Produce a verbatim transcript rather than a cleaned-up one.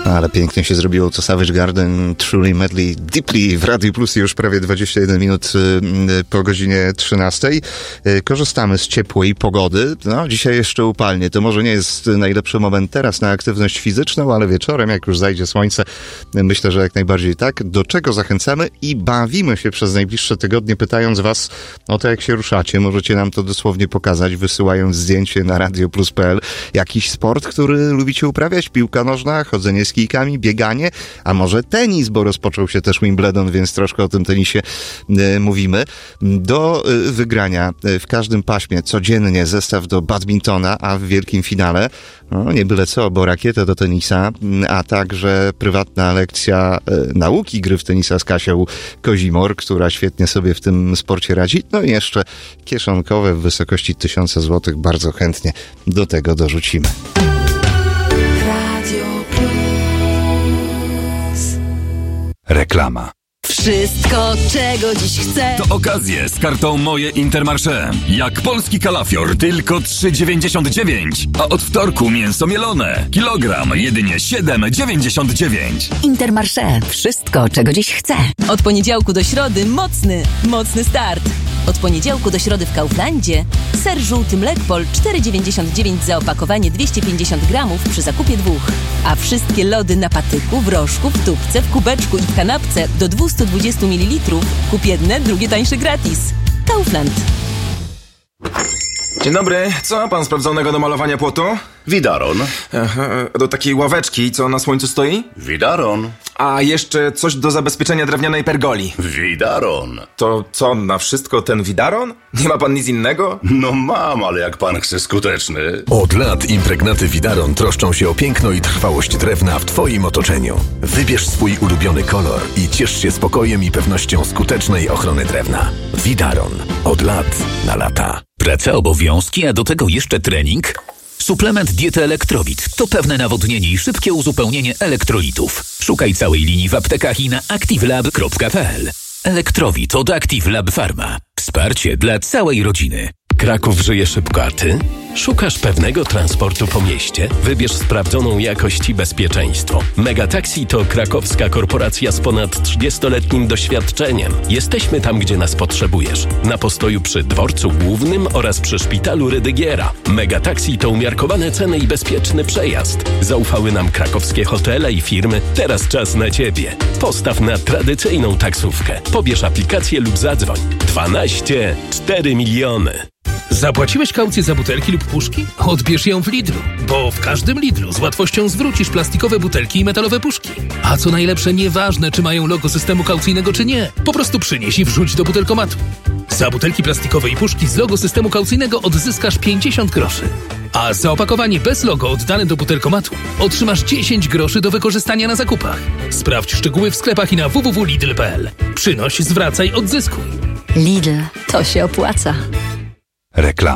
Ale pięknie się zrobiło to Savage Garden, Truly Madly Deeply w Radiu Plus już prawie dwadzieścia jeden minut po godzinie trzynastej. Korzystamy z ciepłej pogody. No, dzisiaj jeszcze upalnie. To może nie jest najlepszy moment teraz na aktywność fizyczną, ale wieczorem, jak już zajdzie słońce, myślę, że jak najbardziej tak. Do czego zachęcamy i bawimy się przez najbliższe tygodnie, pytając was o to, jak się ruszacie. Możecie nam to dosłownie pokazać, wysyłając zdjęcie na radio plus kropka p l. Jakiś sport, który lubicie uprawiać? Piłka nożna, chodzenie z kijkami, bieganie, a może tenis, bo rozpoczął się też Wimbledon, więc troszkę o tym tenisie y, mówimy. Do y, wygrania y, w każdym paśmie codziennie zestaw do badmintona, a w wielkim finale, no nie byle co, bo rakietę do tenisa, a także prywatna lekcja y, nauki gry w tenisa z Kasią Kozimor, która świetnie sobie w tym sporcie radzi. No i jeszcze kieszonkowe w wysokości tysiąca złotych. Bardzo chętnie do tego dorzucimy. Reklama. Wszystko, czego dziś chcę. To okazje z kartą Moje Intermarché. Jak polski kalafior, tylko trzy dziewięćdziesiąt dziewięć. A od wtorku mięso mielone. Kilogram jedynie siedem dziewięćdziesiąt dziewięć. Intermarché. Wszystko, czego dziś chcę. Od poniedziałku do środy mocny, mocny start. Od poniedziałku do środy w Kauflandzie ser żółty Mlekpol cztery dziewięćdziesiąt dziewięć za opakowanie dwieście pięćdziesiąt gramów przy zakupie dwóch. A wszystkie lody na patyku, w rożku, w tubce, w kubeczku i w kanapce do dwieście dwadzieścia mililitrów. Kup jedne, drugie tańsze gratis. Kaufland. Dzień dobry, co ma pan sprawdzonego do malowania płotu? Widaron. Aha, do takiej ławeczki, co na słońcu stoi? Widaron. A jeszcze coś do zabezpieczenia drewnianej pergoli. Widaron. To co, na wszystko ten Widaron? Nie ma pan nic innego? No mam, ale jak pan chce skuteczny. Od lat impregnaty Widaron troszczą się o piękno i trwałość drewna w twoim otoczeniu. Wybierz swój ulubiony kolor i ciesz się spokojem i pewnością skutecznej ochrony drewna. Widaron. Od lat na lata. Praca, obowiązki, a do tego jeszcze trening? Suplement diety Elektrowit to pewne nawodnienie i szybkie uzupełnienie elektrolitów. Szukaj całej linii w aptekach i na activelab kropka p l. Elektrowit od Active Lab Pharma. Wsparcie dla całej rodziny. Kraków żyje szybko, a ty? Szukasz pewnego transportu po mieście? Wybierz sprawdzoną jakość i bezpieczeństwo. Megataxi to krakowska korporacja z ponad trzydziestoletnim doświadczeniem. Jesteśmy tam, gdzie nas potrzebujesz. Na postoju przy dworcu głównym oraz przy szpitalu Rydygiera. Megataxi to umiarkowane ceny i bezpieczny przejazd. Zaufały nam krakowskie hotele i firmy. Teraz czas na ciebie. Postaw na tradycyjną taksówkę. Pobierz aplikację lub zadzwoń. dwanaście cztery miliony. Zapłaciłeś kaucję za butelki lub puszki? Odbierz ją w Lidlu, bo w każdym Lidlu z łatwością zwrócisz plastikowe butelki i metalowe puszki. A co najlepsze, nieważne czy mają logo systemu kaucyjnego czy nie, po prostu przynieś i wrzuć do butelkomatu. Za butelki plastikowe i puszki z logo systemu kaucyjnego odzyskasz pięćdziesiąt groszy. A za opakowanie bez logo oddane do butelkomatu otrzymasz dziesięć groszy do wykorzystania na zakupach. Sprawdź szczegóły w sklepach i na w w w kropka lidl kropka p l. Przynoś, zwracaj, odzyskuj. Lidl, to się opłaca. Reklama.